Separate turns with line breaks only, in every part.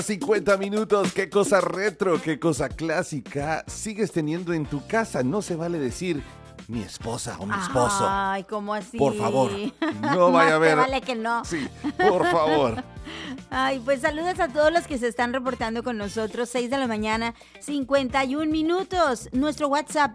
50 minutos, qué cosa retro, qué cosa clásica sigues teniendo en tu casa. No se vale decir mi esposa o mi esposo.
Ay, ¿cómo así?
Por favor, no vaya a ver.
Más te vale que no.
Sí, por favor.
Ay, pues saludos a todos los que se están reportando con nosotros. 6 de la mañana, 51 minutos. Nuestro WhatsApp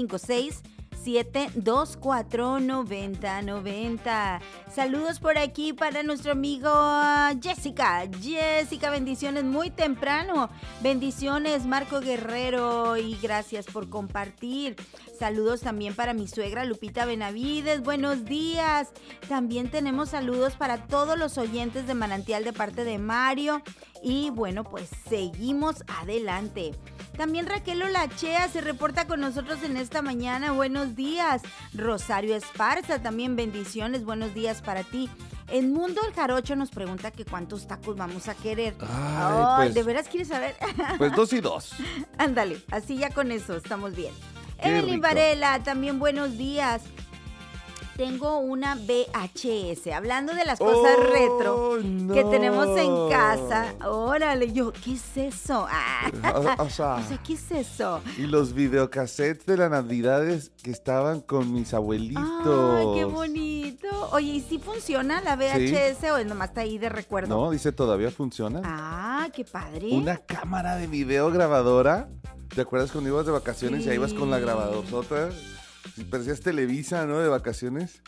956-724-9090. Saludos por aquí para nuestro amigo Jessica. Jessica, bendiciones muy temprano. Bendiciones, Marco Guerrero, y gracias por compartir. Saludos también para mi suegra Lupita Benavides. Buenos días. También tenemos saludos para todos los oyentes de Manantial de parte de Mario. Y bueno, pues seguimos adelante. También Raquel Olachea se reporta con nosotros en esta mañana. Buenos días. Rosario Esparza, también bendiciones. Buenos días para ti. Edmundo el Jarocho nos pregunta que cuántos tacos vamos a querer.
Ay, pues,
¿de veras quieres saber?
Pues 2 y 2.
Ándale, así ya con eso estamos bien.
Qué
Evelyn
rico.
Varela, también buenos días. Tengo una VHS, hablando de las cosas retro que tenemos en casa. Órale, yo, ¿qué es eso?
O sea,
¿qué es eso?
y los videocassettes de las navidades que estaban con mis abuelitos.
¡Ay, qué bonito! Oye, ¿y si funciona la VHS o nomás está ahí de recuerdo?
No, dice todavía funciona.
¡Ah, qué padre!
Una cámara de video grabadora. ¿Te acuerdas cuando ibas de vacaciones y ahí ibas con la grabadora? Parecías Televisa, ¿no? De vacaciones.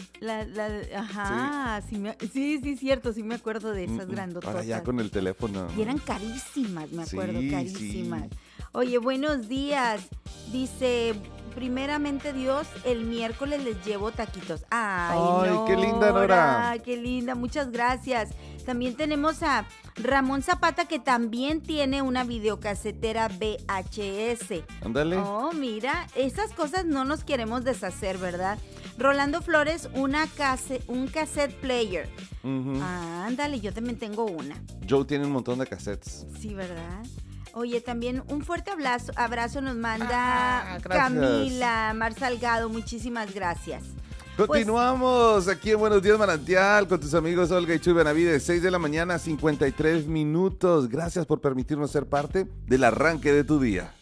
Ajá, sí, cierto, sí me acuerdo de esas grandototas.
Ahora ya con el teléfono.
Y eran carísimas, me acuerdo,
Sí,
carísimas.
sí.
Oye, buenos días. Dice, primeramente Dios, el miércoles les llevo taquitos. Ay,
qué linda, Nora.
Qué linda, muchas gracias. También tenemos a Ramón Zapata, que también tiene una videocasetera VHS.
Ándale.
Oh, mira, esas cosas no nos queremos deshacer, ¿verdad? Rolando Flores, un cassette player.
Ujú.
Ándale, yo también tengo una.
Joe tiene un montón de cassettes.
Sí, ¿verdad? Oye, también un fuerte abrazo nos manda
Gracias.
Camila Mar Salgado, muchísimas gracias.
Continuamos aquí en Buenos Días Manantial con tus amigos Olga y Chuy Benavides, 6 de la mañana, 53 minutos. Gracias por permitirnos ser parte del arranque de tu día.